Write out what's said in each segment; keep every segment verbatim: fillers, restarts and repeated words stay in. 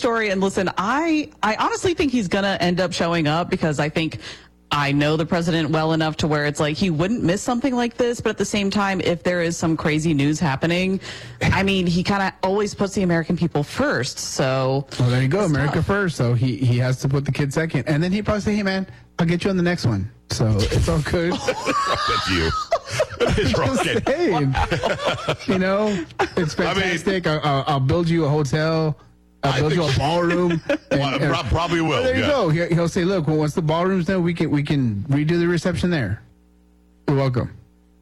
story. And listen, I, I honestly think he's going to end up showing up because I think I know the president well enough to where it's like he wouldn't miss something like this. But at the same time, if there is some crazy news happening, I mean, he kind of always puts the American people first. So, well, there you go. America tough. first. So he, he has to put the kid second. And then he'd probably say, hey, man, I'll get you on the next one. So it's all good. That's you. It's wrong. Just saying. You know, it's fantastic. I mean, I'll, I'll build you a hotel. I'll build you a ballroom. And, well, and, probably will. Well, there yeah. you go. He'll, he'll say, look, well, once the ballroom's done, we can we can redo the reception there. You're welcome.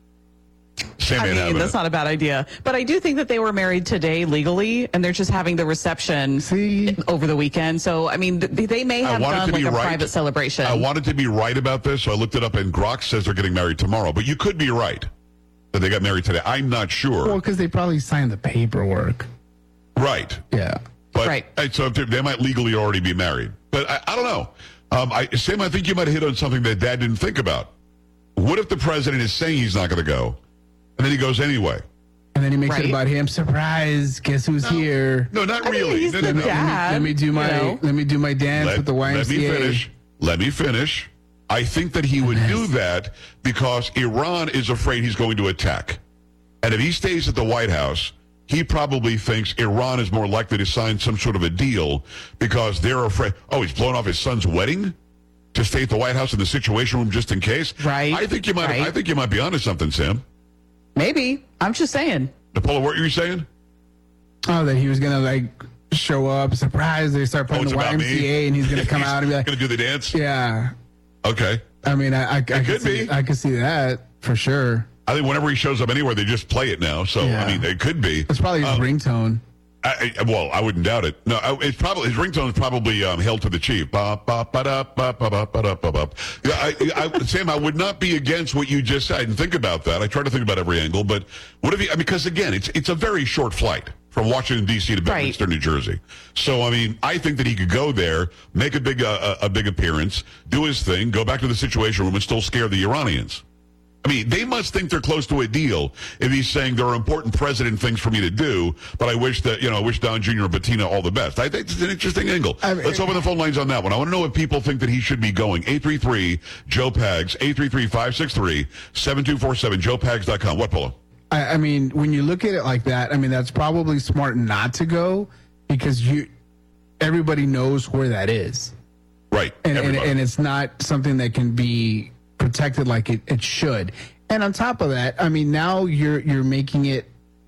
Same I mean, that's not a bad idea. But I do think that they were married today legally, and they're just having the reception See? over the weekend. So, I mean, th- they may have done like a right. private celebration. I wanted to be right about this, so I looked it up, and Grok says they're getting married tomorrow. But you could be right that they got married today. I'm not sure. Well, because they probably signed the paperwork. Right. Yeah. But, right. So they might legally already be married. But I, I don't know. Um, I, Sam, I think you might have hit on something that Dad didn't think about. What if the president is saying he's not going to go, and then he goes anyway? And then he makes right. it about him. Surprise! Guess who's no. here? No, not I mean, really. he's no, the no, no. dad. Let me, let me do my you know? let me do my dance Let, with the Y M C A. let me finish. Let me finish. I think that he would do that because Iran is afraid he's going to attack. And if he stays at the White House, he probably thinks Iran is more likely to sign some sort of a deal because they're afraid. Oh, he's blown off his son's wedding to stay at the White House in the Situation Room just in case. Right. I think you might. Right. I think you might be onto something, Sam. Maybe. I'm just saying. Nicola, what were you saying? Oh, that he was gonna like show up, surprise! They start playing Oh, the it's Y about M C A, me? and he's gonna come He's out and be like, going to do the dance? "Yeah." Okay. I mean, I, I, I could could see, be. I could see that for sure. I think whenever he shows up anywhere, they just play it now. So, Yeah. I mean, it could be. It's probably his Um, ringtone. I, I, well, I wouldn't doubt it. No, I- it's probably his ringtone is probably um, "Hail to the Chief." Ba, ba, ba, da, ba, ba, ba, ba, da, ba, ba. Yeah, I, I, Sam, I would not be against what you just said. And think about that. I try to think about every angle, but what if he? Because again, it's it's a very short flight from Washington D C to Bedminster, Right. New Jersey. So, I mean, I think that he could go there, make a big uh, a, a big appearance, do his thing, go back to the Situation Room, and still scare the Iranians. I mean, they must think they're close to a deal if he's saying there are important president things for me to do, but I wish that, you know, I wish Don Junior and Bettina all the best. I think it's an interesting angle. I mean, Let's open the phone lines on that one. I want to know if people think that he should be going. eight three three, Joe Pags, eight three three, five six three, seven two four seven, joe pags dot com. What, Polo? I, I mean, when you look at it like that, I mean, that's probably smart not to go because you, everybody knows where that is. Right. And, and, everybody. and it's not something that can be protected like it, it should. And on top of that, I mean, now you're you're making it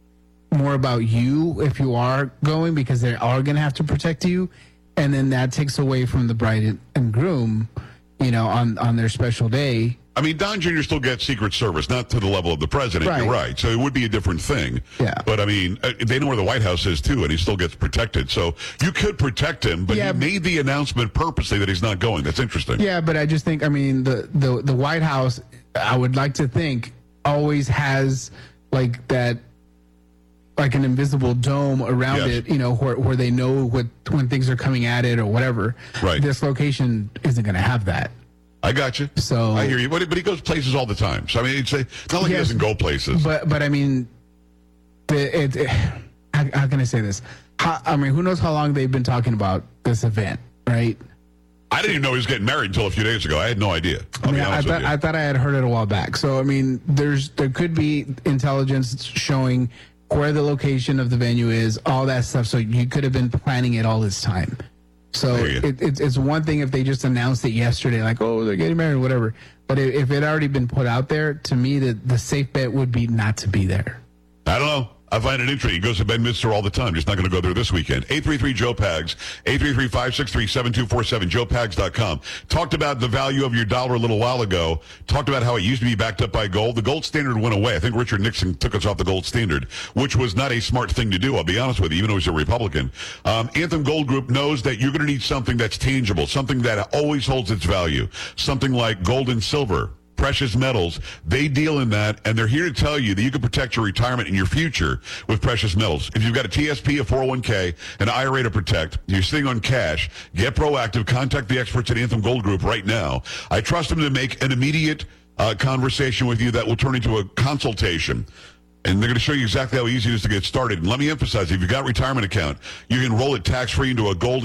more about you if you are going because they are going to have to protect you, and then that takes away from the bride and- and groom, you know, on on their special day. I mean, Don Junior still gets Secret Service, not to the level of the president. Right. You're right. So it would be a different thing. Yeah. But, I mean, uh, they know where the White House is, too, and he still gets protected. So you could protect him, but Yeah, he but- made the announcement purposely that he's not going. That's interesting. Yeah, but I just think, I mean, the the the White House, I would like to think, always has like that, like an invisible dome around Yes. it, you know, where where they know what when things are coming at it or whatever. Right. This location isn't going to have that. I got you. So- I hear you. But, but he goes places all the time. So, I mean, it's a, not like he Yes, doesn't go places. But but I mean, the, it, it, how, how can I say this? How, I mean, who knows how long they've been talking about this event, right? I didn't even know he was getting married until a few days ago. I had no idea. I'll I mean, be I honest thought with you. I thought I had heard it a while back. So I mean, there's there could be intelligence showing where the location of the venue is, all that stuff. So you could have been planning it all this time. So I hear you. it, it's it's one thing if they just announced it yesterday, like, oh, they're getting married, whatever. But if, if it had already been put out there, to me, the the safe bet would be not to be there. I don't know. I find it interesting. He goes to Bedminster all the time. Just not going to go there this weekend. eight three three, Joe Pags. eight three three, five six three, seven two four seven, joe pags dot com. Talked about the value of your dollar a little while ago. Talked about how it used to be backed up by gold. The gold standard went away. I think Richard Nixon took us off the gold standard, which was not a smart thing to do, I'll be honest with you, even though he's a Republican. Um, Anthem Gold Group knows that you're going to need something that's tangible, something that always holds its value, something like gold and silver. Precious metals, they deal in that, and they're here to tell you that you can protect your retirement and your future with precious metals. If you've got a T S P, a four oh one k, an I R A to protect, you're sitting on cash, get proactive, contact the experts at Anthem Gold Group right now. I trust them to make an immediate uh, conversation with you that will turn into a consultation. And they're going to show you exactly how easy it is to get started. And let me emphasize, if you've got a retirement account, you can roll it tax-free into a gold